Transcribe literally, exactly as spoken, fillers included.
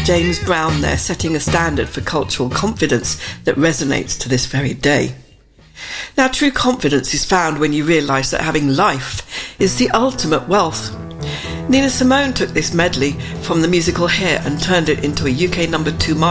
James Brown there, setting a standard for cultural confidence that resonates to this very day. Now, true confidence is found when you realise that having life is the ultimate wealth. Nina Simone took this medley from the musical Hair and turned it into a U K number two